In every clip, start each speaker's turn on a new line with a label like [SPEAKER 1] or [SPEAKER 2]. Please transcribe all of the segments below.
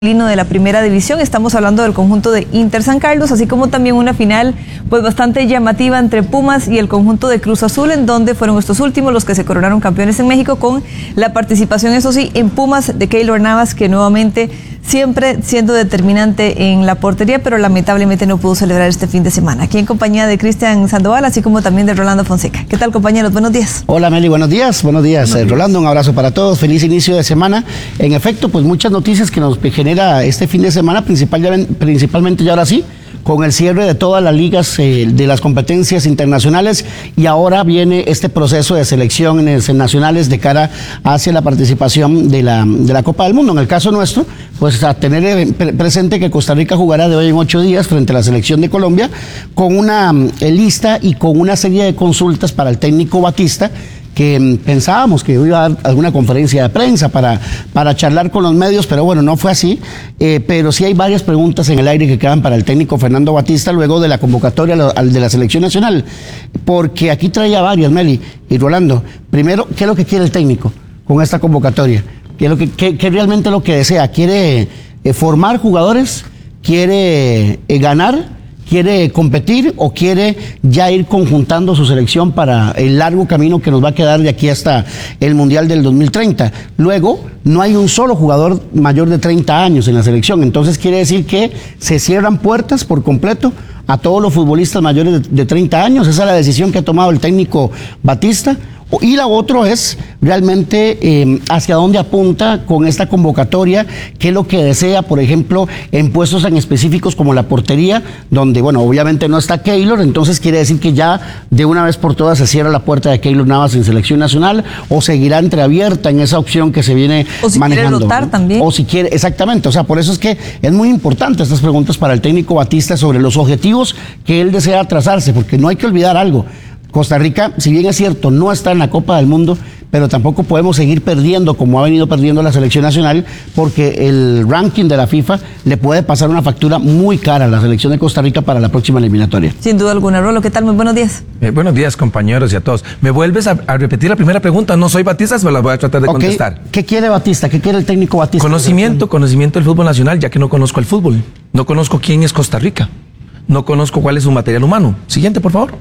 [SPEAKER 1] de la primera división. Estamos hablando del conjunto de Inter San Carlos, así como también una final pues bastante llamativa entre Pumas y el conjunto de Cruz Azul, en donde fueron estos últimos los que se coronaron campeones en México, con la participación, eso sí, en Pumas de Keylor Navas, que nuevamente siempre siendo determinante en la portería, pero lamentablemente no pudo celebrar este fin de semana. Aquí en compañía de Cristian Sandoval, así como también de Rolando Fonseca. ¿Qué tal, compañeros? Buenos días.
[SPEAKER 2] Hola, Meli, buenos días. Buenos días. Rolando, un abrazo para todos. Feliz inicio de semana. En efecto, pues muchas noticias que nos genera este fin de semana, principalmente y ahora sí, con el cierre de todas las ligas de las competencias internacionales, y ahora viene este proceso de selecciones nacionales de cara hacia la participación de la Copa del Mundo. En el caso nuestro, pues a tener presente que Costa Rica jugará de hoy en 8 días frente a la selección de Colombia, con una lista y con una serie de consultas para el técnico Batista, que pensábamos que iba a dar alguna conferencia de prensa para charlar con los medios, pero bueno, no fue así. Pero sí hay varias preguntas en el aire que quedan para el técnico Fernando Batista luego de la convocatoria de la selección nacional, porque aquí traía varias, Meli y Rolando. Primero, ¿qué es lo que quiere el técnico con esta convocatoria? ¿Qué realmente es lo que desea? ¿Quiere formar jugadores? ¿Quiere ganar? ¿Quiere competir o quiere ya ir conjuntando su selección para el largo camino que nos va a quedar de aquí hasta el Mundial del 2030? Luego, no hay un solo jugador mayor de 30 años en la selección, entonces quiere decir que se cierran puertas por completo a todos los futbolistas mayores de 30 años. Esa es la decisión que ha tomado el técnico Batista. Y la otra es realmente hacia dónde apunta con esta convocatoria, qué es lo que desea, por ejemplo, en puestos tan específicos como la portería, donde, bueno, obviamente no está Keylor, entonces quiere decir que ya de una vez por todas se cierra la puerta de Keylor Navas en selección nacional, o seguirá entreabierta en esa opción que se viene manejando. O si quiere rotar también. O si quiere, exactamente, o sea, por eso es que es muy importante estas preguntas para el técnico Batista sobre los objetivos que él desea trazarse, porque no hay que olvidar algo. Costa Rica, si bien es cierto, no está en la Copa del Mundo, pero tampoco podemos seguir perdiendo como ha venido perdiendo la selección nacional, porque el ranking de la FIFA le puede pasar una factura muy cara a la selección de Costa Rica para la próxima eliminatoria.
[SPEAKER 1] Sin duda alguna. Rolo, ¿qué tal? Muy buenos días.
[SPEAKER 3] Buenos días, compañeros y a todos. ¿Me vuelves a repetir la primera pregunta? No soy Batista, pero la voy a tratar de contestar.
[SPEAKER 2] ¿Qué quiere Batista? ¿Qué quiere el técnico Batista?
[SPEAKER 3] Conocimiento del fútbol nacional, ya que no conozco el fútbol. No conozco quién es Costa Rica. No conozco cuál es su material humano. Siguiente, por favor.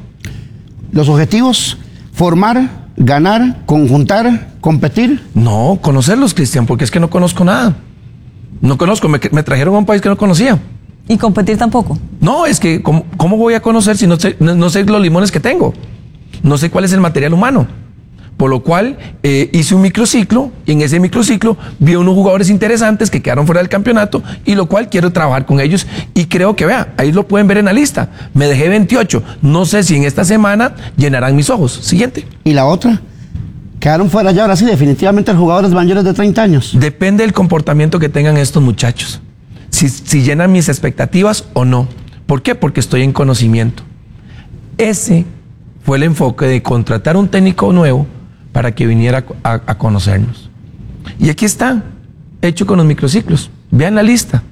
[SPEAKER 2] Los objetivos: formar, ganar, conjuntar, competir.
[SPEAKER 3] No, conocerlos, Cristian, porque es que no conozco nada. No conozco, me trajeron a un país que no conocía.
[SPEAKER 1] ¿Y competir tampoco?
[SPEAKER 3] No, es que ¿cómo voy a conocer si no sé los limones que tengo? No sé cuál es el material humano. Por lo cual hice un microciclo, y en ese microciclo vi unos jugadores interesantes que quedaron fuera del campeonato, y lo cual quiero trabajar con ellos, y creo que, vea, ahí lo pueden ver en la lista. Me dejé 28, no sé si en esta semana llenarán mis ojos. Siguiente.
[SPEAKER 2] ¿Y la otra? Quedaron fuera ya, ahora sí, definitivamente los jugadores mayores de 30 años.
[SPEAKER 3] Depende del comportamiento que tengan estos muchachos, si llenan mis expectativas o no. ¿Por qué? Porque estoy en conocimiento. Ese fue el enfoque de contratar un técnico nuevo para que viniera a conocernos. Y aquí está, hecho con los microciclos. Vean la lista.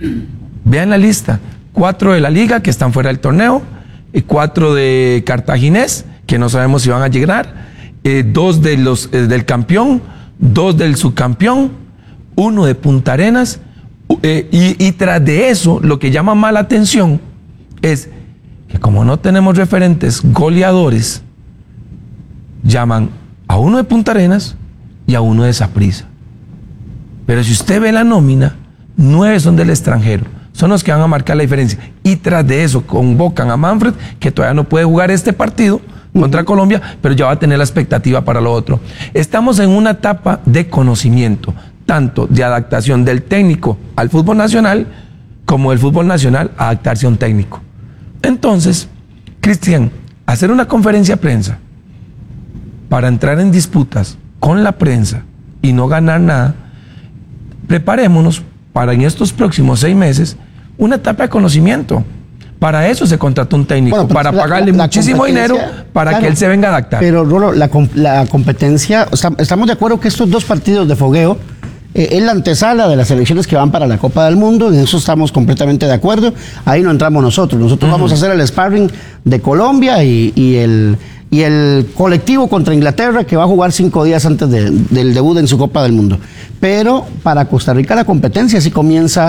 [SPEAKER 3] 4 de la liga que están fuera del torneo, 4 de Cartaginés, que no sabemos si van a llegar, 2 del campeón, 2 del subcampeón, 1 de Punta Arenas, y tras de eso, lo que llama más la atención es que como no tenemos referentes goleadores, llaman a 1 de Punta Arenas y a 1 de Saprissa. Pero si usted ve la nómina, 9 son del extranjero, son los que van a marcar la diferencia. Y tras de eso convocan a Manfred, que todavía no puede jugar este partido contra Colombia, pero ya va a tener la expectativa para lo otro. Estamos en una etapa de conocimiento, tanto de adaptación del técnico al fútbol nacional, como del fútbol nacional a adaptarse a un técnico. Entonces, Cristian, hacer una conferencia de prensa para entrar en disputas con la prensa y no ganar nada, preparémonos para en estos próximos 6 meses una etapa de conocimiento. Para eso se contrató un técnico, bueno, para pagarle muchísimo dinero para claro, que él se venga a adaptar.
[SPEAKER 2] Pero Rolo, la competencia, o sea, estamos de acuerdo que estos 2 partidos de fogueo es la antesala de las elecciones que van para la Copa del Mundo, en eso estamos completamente de acuerdo. Ahí no entramos nosotros. Nosotros vamos a hacer el sparring de Colombia y el colectivo contra Inglaterra, que va a jugar 5 días antes del debut en su Copa del Mundo. Pero para Costa Rica la competencia sí comienza